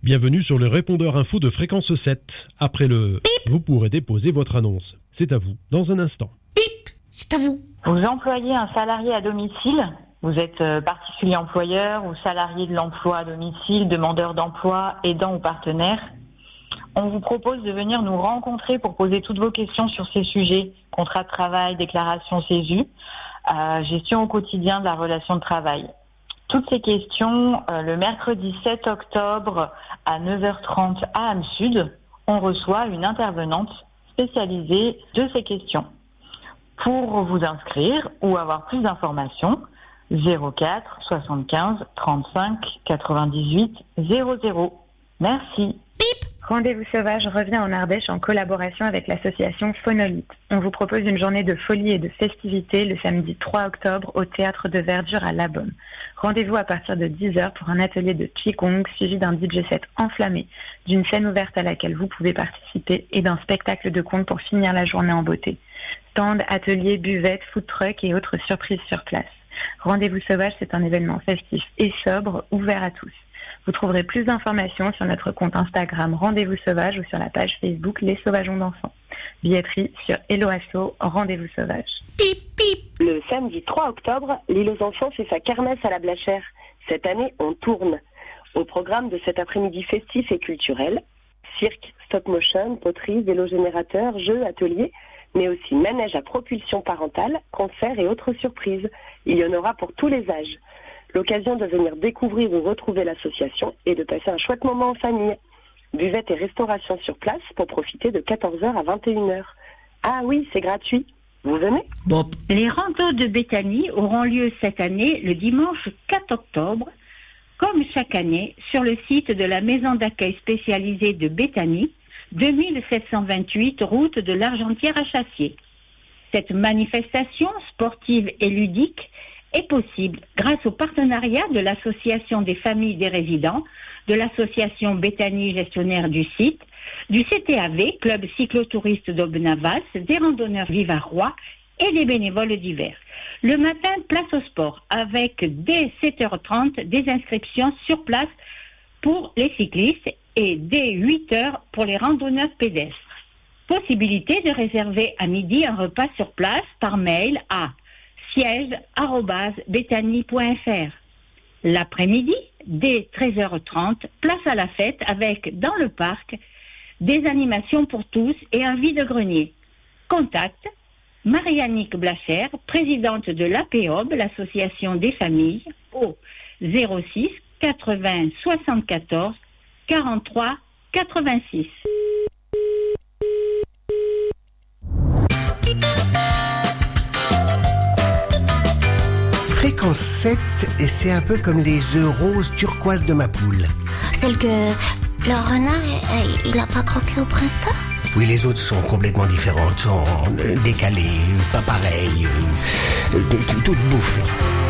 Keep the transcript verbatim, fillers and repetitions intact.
Bienvenue sur le répondeur info de Fréquence sept. Après le bip, vous pourrez déposer votre annonce. C'est à vous, dans un instant. Bip, c'est à vous. Vous employez un salarié à domicile. Vous êtes euh, particulier employeur ou salarié de l'emploi à domicile, demandeur d'emploi, aidant ou partenaire. On vous propose de venir nous rencontrer pour poser toutes vos questions sur ces sujets. Contrat de travail, déclaration C E S U, euh, gestion au quotidien de la relation de travail. Toutes ces questions, euh, le mercredi sept octobre à neuf heures trente à Âme Sud, on reçoit une intervenante spécialisée de ces questions. Pour vous inscrire ou avoir plus d'informations, zéro quatre soixante-quinze trente-cinq quatre-vingt-dix-huit zéro zéro. Merci. Bip. Rendez-vous sauvage revient en Ardèche en collaboration avec l'association Phonolite. On vous propose une journée de folie et de festivités le samedi trois octobre au Théâtre de Verdure à La Baume. Rendez-vous à partir de dix heures pour un atelier de Qigong suivi d'un D J set enflammé, d'une scène ouverte à laquelle vous pouvez participer et d'un spectacle de contes pour finir la journée en beauté. Stand, ateliers, buvettes, food truck et autres surprises sur place. Rendez-vous sauvage, c'est un événement festif et sobre, ouvert à tous. Vous trouverez plus d'informations sur notre compte Instagram Rendez-vous Sauvage ou sur la page Facebook Les Sauvageons d'Enfants. Billetterie sur Hello Asso, Rendez-vous Sauvage. Pip, pip. Le samedi trois octobre, l'île aux enfants fait sa kermesse à la Blachère. Cette année, on tourne. Au programme de cet après-midi festif et culturel, cirque, stop motion, poterie, vélo générateur, jeux, ateliers, mais aussi manège à propulsion parentale, concerts et autres surprises. Il y en aura pour tous les âges. L'occasion de venir découvrir ou retrouver l'association et de passer un chouette moment en famille. Buvette et restauration sur place pour profiter de quatorze heures à vingt et une heures. Ah oui, c'est gratuit. Vous venez ? Bon. Les randos de Béthanie auront lieu cette année le dimanche quatre octobre, comme chaque année, sur le site de la maison d'accueil spécialisée de Béthanie, deux mille sept cent vingt-huit route de l'Argentière à Chassier. Cette manifestation sportive et ludique est possible grâce au partenariat de l'Association des familles des résidents, de l'Association Béthanie gestionnaire du site, du C T A V, Club cyclotouriste d'Aubenavas, des randonneurs vivarois et des bénévoles divers. Le matin, place au sport avec dès sept heures trente des inscriptions sur place pour les cyclistes et dès huit heures pour les randonneurs pédestres. Possibilité de réserver à midi un repas sur place par mail à siège arobase béthanie point f r. L'après-midi, dès treize heures trente, place à la fête avec, dans le parc, des animations pour tous et un vide-grenier. Contact Marie-Annick Blachère, présidente de l'A P O B, l'association des familles, au zéro six quatre-vingts soixante-quatorze quarante-trois quatre-vingt-six. Fréquence sept, c'est un peu comme les œufs roses turquoise de ma poule. Celle que le renard, il a pas croqué au printemps? Oui, les autres sont complètement différentes, sont euh, décalées, pas pareilles, euh, euh, toutes bouffées.